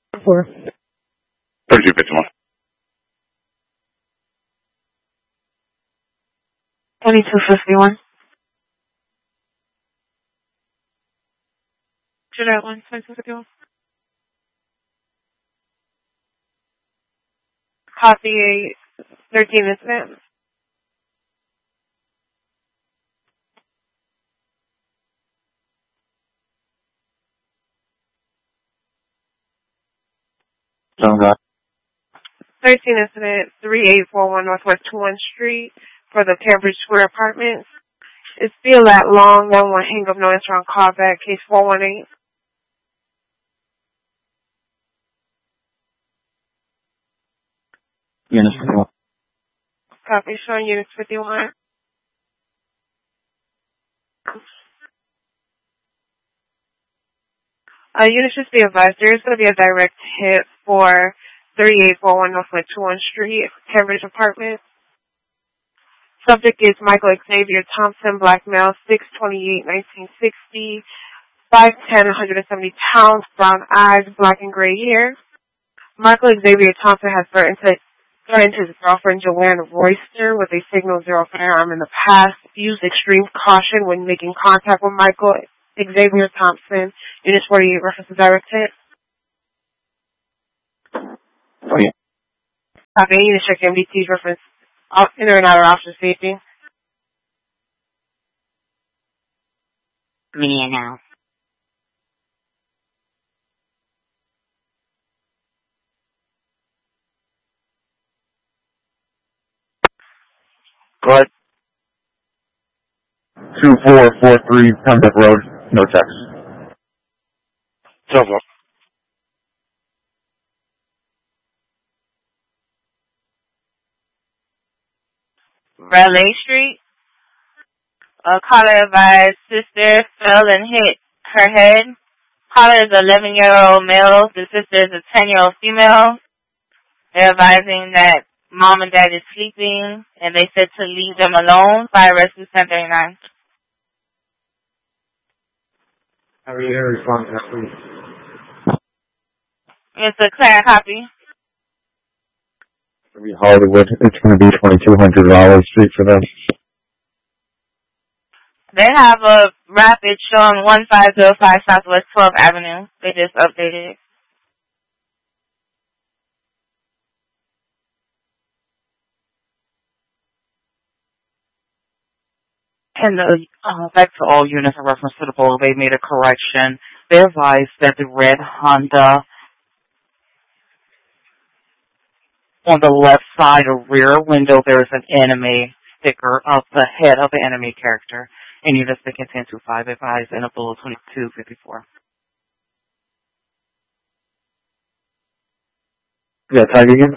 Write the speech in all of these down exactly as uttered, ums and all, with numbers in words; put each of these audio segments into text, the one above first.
Four. thirty-two fifty-one. twenty-two fifty-one. Jeanette one, twenty-two fifty-one. Copy thirteen incident. Sound right. thirteen incident, three eight four one Northwest twenty-first Street for the Cambridge Square Apartments. It's still that long, no one hang up, no answer on callback, case four one eight. Units fifty-one. Copy, showing units fifty-one. Uh, units just be advised, there is going to be a direct hit for thirty-eight forty-one Northwest twenty-first Street, Cambridge Apartments. Subject is Michael Xavier Thompson, black male, six twenty-eight, nineteen sixty, five ten, one hundred seventy pounds, brown eyes, black and gray hair. Michael Xavier Thompson has threatened, to, threatened his girlfriend Joanne Royster with a signal zero firearm in the past. Used extreme caution when making contact with Michael Xavier Thompson. Unit forty-eight, reference to direct hit. Oh, yeah. Copy, unit check M D T's reference. Inner and outer option safety. Media now. Go ahead. two four four three Pembroke Road, no text. Sounds up. Raleigh Street. A caller advised sister fell and hit her head. Caller is an eleven-year-old male. The sister is a ten-year-old female. They're advising that mom and dad is sleeping, and they said to leave them alone. Fire rescue ten thirty-nine. How are you going to respond to that, please? It's a clear copy. It'll be Hollywood. It's going to be twenty-two hundred dollars street for them. They have a rapid showing one five zero five Southwest twelfth Avenue. They just updated it. And uh, back to all units in reference to the poll, they made a correction. They advised that the red Honda on the left side or rear window, there is an anime sticker of the head of the anime character. And units that contain two five advised and a below twenty-two fifty-four. Yeah, tag again?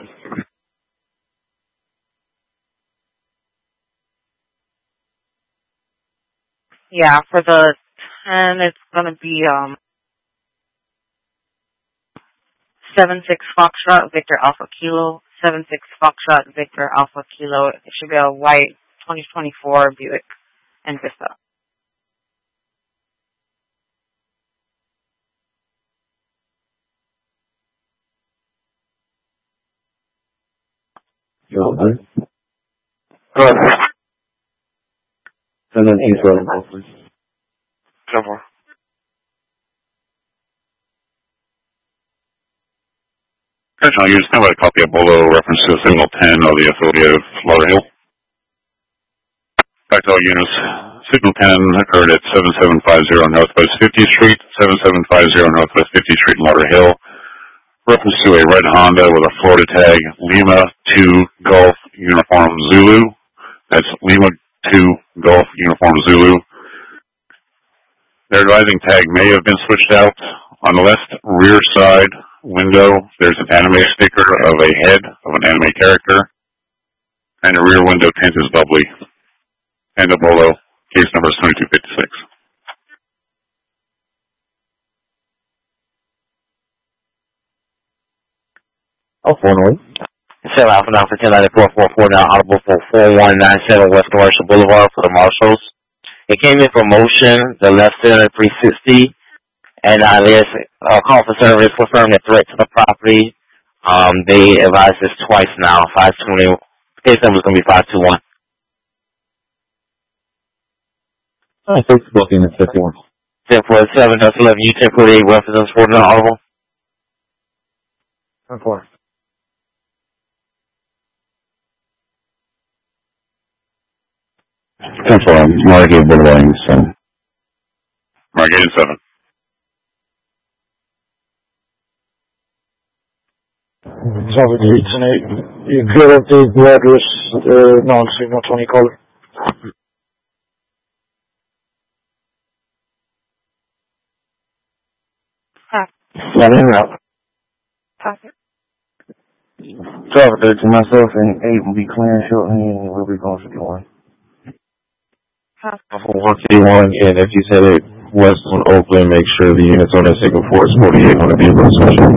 Yeah, for the ten, it's going to be um seven six Foxtrot Victor Alpha Kilo, seven six Foxtrot Victor Alpha Kilo. It should be a white twenty twenty-four Buick and Vista. Go ahead. And then East Road, please. ten four. Personal use, now a copy of Bolo reference to signal ten of the affiliate of Lauderhill. Back to all units. Signal ten occurred at seven seven five zero Northwest fiftieth Street, seven seven five zero Northwest fiftieth Street in Lauderhill. Reference to a red Honda with a Florida tag, Lima two Golf Uniform Zulu. That's Lima two Golf Uniform Zulu. Their advising tag may have been switched out. On the left rear side window, there's an anime sticker of a head of an anime character. And the rear window tint is bubbly. And the Bolo, case number is twenty-two fifty-six. Oh, four one. Seven Alpha nine for ten ninety four four four now audible for four one nine seven West Commercial Boulevard for the Marshals. It came in for motion, the left center three sixty, And uh, there's a call for service confirming the threat to the property. Um, they advised this twice now. five twenty. Case number is going to be five two one. I think it's booking at fifty-one. ten forty-seven, Delta eleven, U ten forty-eight, represents Fort Audible. ten four. ten four, Margate Boulevard, seven. Margate seven. Traffic reads an eight. You good update the address, uh, non-signal twenty color. Seven en route. Copy. twelve thirty to myself and eight will be clearing shortly and we'll be going fifty-one. Copy. For one fifty-one, and if you said it west on Oakland, make sure the units on that single force forty-eight on the vehicle special.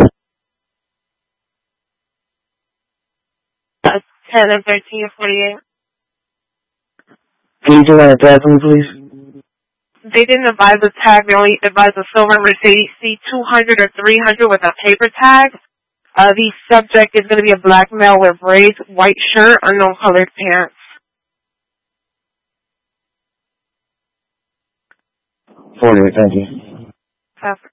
Uh, ten and thirteen and forty-eight. Can you do that tag for me, please? They didn't advise a tag. They only advised a silver Mercedes C two hundred or three hundred with a paper tag. Uh, the subject is going to be a black male with braids, white shirt, unknown colored pants. forty-eight, thank you. Copy.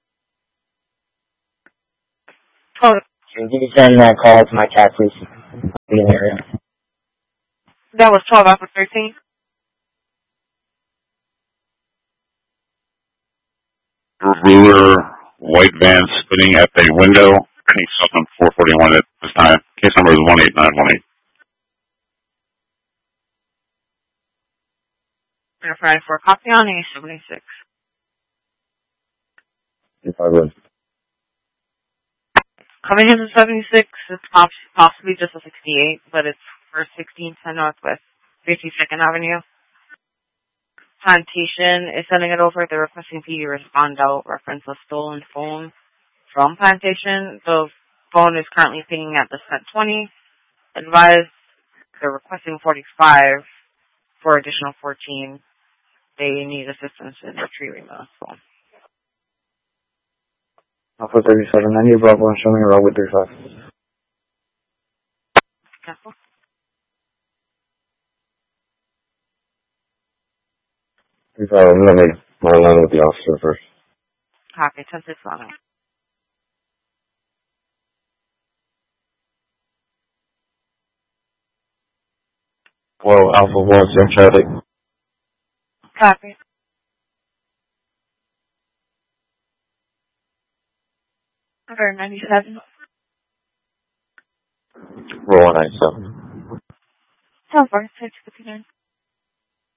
twelve. Can you send that call to my cat, please? Be in the area. That was twelve after thirteen. Ruler, white van spinning at the window. He's on four forty-one at this time. Case number is one eight nine one eight. Friday for copy on A seventy-six. If I would. Coming into seventy-six, it's poss- possibly just a sixty-eight, but it's for sixteen ten Northwest fifty-second Avenue. Plantation is sending it over. They're requesting P D respond out, reference a stolen phone from Plantation. The phone is currently pinging at the cent twenty. Advise they're requesting forty-five for additional fourteen. They need assistance in retrieving the phone. Alpha thirty-seven, I need Bravo and show me around with thirty-five. Careful. thirty-five, I'm gonna make my line with the officer first. Copy, ten six one. Well, Alpha one, Sim traffic. Copy. Number ninety-seven. Roll one ninety-seven. Ten four, six fifty-nine.